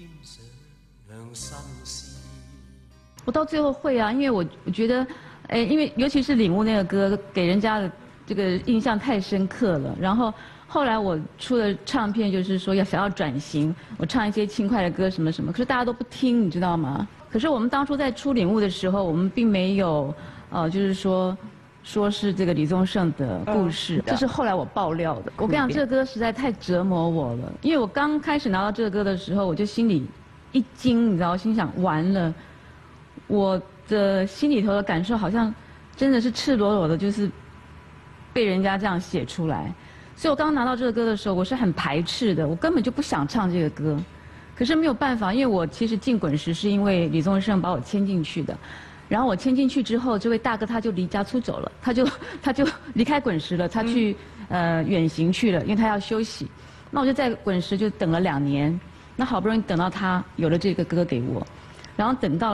我到最后会啊，因为我觉得，因为尤其是领悟那个歌，给人家的这个印象太深刻了。然后后来我出了唱片，就是说想要转型，我唱一些轻快的歌什么什么，可是大家都不听，你知道吗？可是我们当初在出领悟的时候，我们并没有，就是说是这个李宗盛的故事，这是后来我爆料的。我跟你讲，这个歌实在太折磨我了，因为我刚开始拿到这个歌的时候，我就心里一惊，你知道，我心想完了。我的心里头的感受好像真的是赤裸裸的，就是被人家这样写出来。所以我刚拿到这个歌的时候，我是很排斥的，我根本就不想唱这个歌。可是没有办法，因为我其实进滚石是因为李宗盛把我签进去的。然后我签进去之后，这位大哥他就离家出走了，他就离开滚石了，他去远行去了，因为他要休息。那我就在滚石就等了2年，那好不容易等到他有了这个歌给我，然后等到